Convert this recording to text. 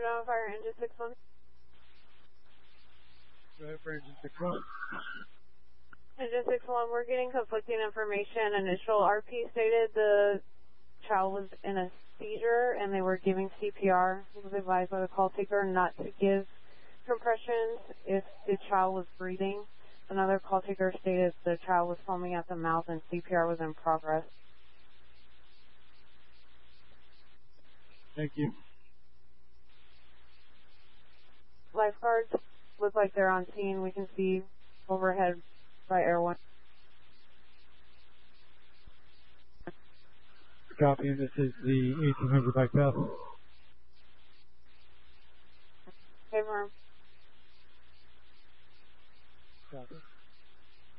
down fire engine 6-1. Go ahead for engine 6-1. Engine 6-1, we're getting conflicting information. Initial RP stated the child was in a seizure and they were giving CPR. He was advised by the call taker not to give compressions if the child was breathing. Another call taker stated the child was foaming at the mouth and CPR was in progress. Thank you. Lifeguards look like they're on scene. We can see overhead by Air 1. Copy, this is the 1800 by Beth.